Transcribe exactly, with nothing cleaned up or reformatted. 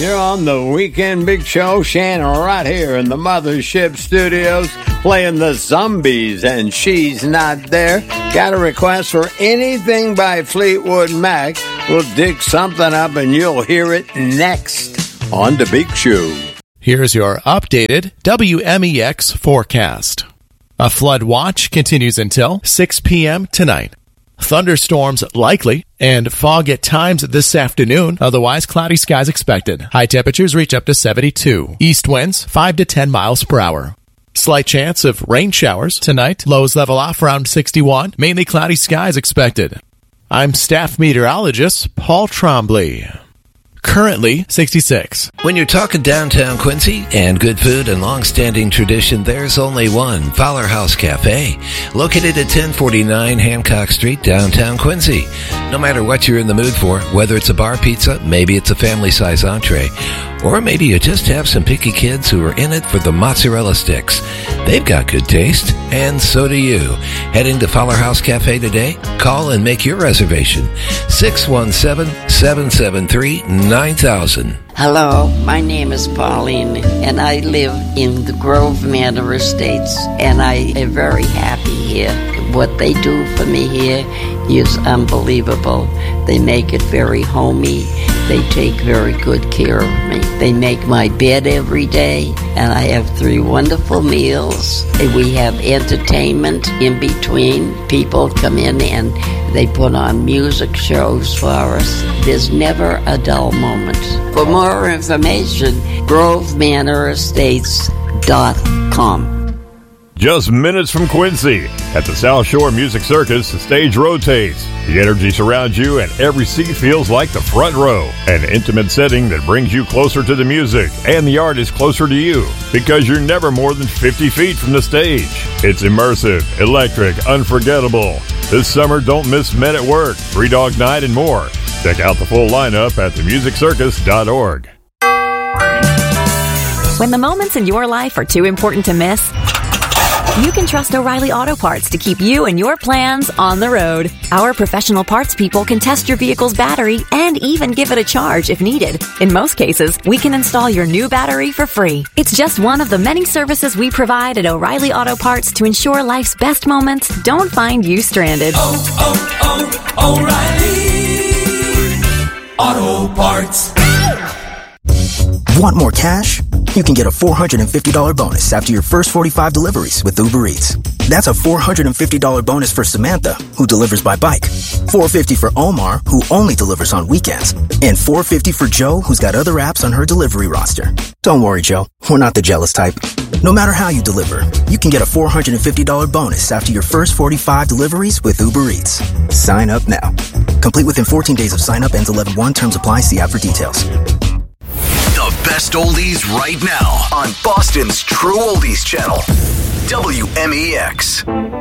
You're on the Weekend Big Show, Shannon, right here in the Mothership Studios, playing the Zombies, and She's Not There. Got a request for anything by Fleetwood Mac? We'll dig something up, and you'll hear it next on The Big Show. Here's your updated W M E X forecast. A flood watch continues until six p.m. tonight. Thunderstorms likely, and fog at times this afternoon. Otherwise, cloudy skies expected. High temperatures reach up to seventy-two. East winds, five to ten miles per hour. Slight chance of rain showers tonight. Lows level off around sixty-one. Mainly cloudy skies expected. I'm staff meteorologist Paul Trombley. Currently sixty-six. When you're talking downtown Quincy and good food and long-standing tradition, there's only one, Fowler House Cafe, located at ten forty-nine Hancock Street, downtown Quincy. No matter what you're in the mood for, whether it's a bar pizza, maybe it's a family-size entree, or maybe you just have some picky kids who are in it for the mozzarella sticks. They've got good taste, and so do you. Heading to Fowler House Cafe today? Call and make your reservation. six one seven, seven seven three, nine thousand. Hello, my name is Pauline, and I live in the Grove Manor Estates, and I am very happy here. What they do for me here is unbelievable. They make it very homey. They take very good care of me. They make my bed every day, and I have three wonderful meals. We have entertainment in between. People come in and they put on music shows for us. There's never a dull moment. For more information, grove manor estates dot com. Just minutes from Quincy, at the South Shore Music Circus, the stage rotates. The energy surrounds you and every seat feels like the front row. An intimate setting that brings you closer to the music and the artist closer to you, because you're never more than fifty feet from the stage. It's immersive, electric, unforgettable. This summer, don't miss Men at Work, Three Dog Night, and more. Check out the full lineup at the music circus dot org. When the moments in your life are too important to miss, you can trust O'Reilly Auto Parts to keep you and your plans on the road. Our professional parts people can test your vehicle's battery and even give it a charge if needed. In most cases, we can install your new battery for free. It's just one of the many services we provide at O'Reilly Auto Parts to ensure life's best moments don't find you stranded. Oh, oh, oh, O'Reilly Auto Parts. Want more cash? You can get a four hundred fifty dollars bonus after your first forty-five deliveries with Uber Eats. That's a four hundred fifty dollars bonus for Samantha, who delivers by bike, four hundred fifty dollars for Omar, who only delivers on weekends, and four hundred fifty dollars for Joe, who's got other apps on her delivery roster. Don't worry, Joe. We're not the jealous type. No matter how you deliver, you can get a four hundred fifty dollars bonus after your first forty-five deliveries with Uber Eats. Sign up now. Complete within fourteen days of sign up. Ends eleven one. Terms apply. See app for details. The best oldies right now on Boston's True Oldies channel, W M E X.